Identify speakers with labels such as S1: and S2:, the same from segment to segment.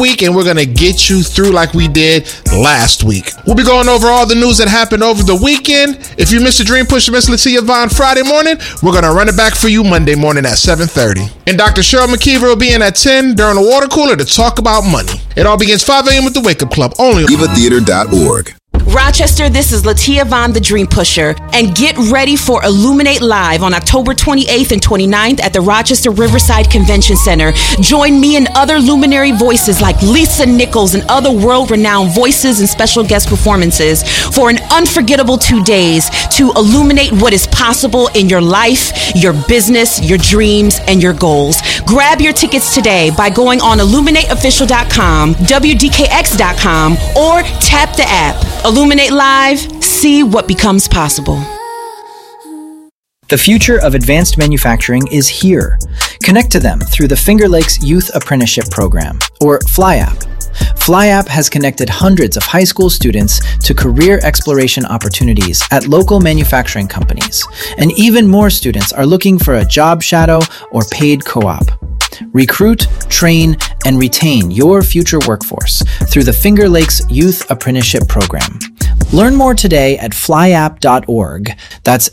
S1: week, and we're going to get you through like we did last week. We'll be going over all the news that happened over the weekend. If you missed the Dream Pusher, Miss Latia Vaughn Friday morning, we're going to run it back for you Monday morning at 7:30. And Dr. Cheryl McKeever will be in at 10 during the water cooler to talk about money. It all begins 5 a.m. with the Wake Up Club, only on
S2: DivaTheater.org.
S3: Rochester, this is Latia Vaughn, the Dream Pusher, and get ready for Illuminate Live on October 28th and 29th at the Rochester Riverside Convention Center. Join me and other luminary voices like Lisa Nichols and other world-renowned voices and special guest performances for an unforgettable 2 days to illuminate what is possible in your life, your business, your dreams, and your goals. Grab your tickets today by going on illuminateofficial.com, WDKX.com, or tap the app. Illuminate Live, see what becomes possible.
S4: The future of advanced manufacturing is here. Connect to them through the Finger Lakes Youth Apprenticeship Program, or FlyApp. FlyApp has connected hundreds of high school students to career exploration opportunities at local manufacturing companies, and even more students are looking for a job shadow or paid co-op. Recruit, train, and retain your future workforce through the Finger Lakes Youth Apprenticeship Program. Learn more today at flyapp.org. That's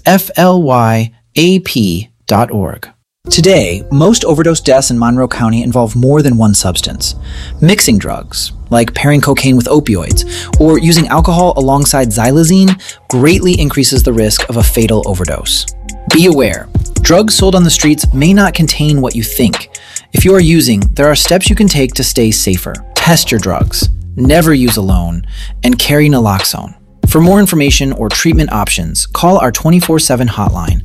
S4: FLYAP.org. Today, most overdose deaths in Monroe County involve more than one substance. Mixing drugs, like pairing cocaine with opioids, or using alcohol alongside xylazine, greatly increases the risk of a fatal overdose. Be aware, drugs sold on the streets may not contain what you think. If you are using, there are steps you can take to stay safer. Test your drugs, never use alone, and carry naloxone. For more information or treatment options, call our 24/7 hotline,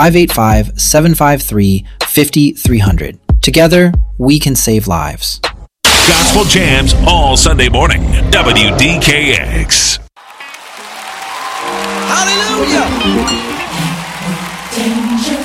S4: 585-753-5300. Together, we can save lives.
S5: Gospel jams all Sunday morning. WDKX.
S6: Hallelujah! Danger.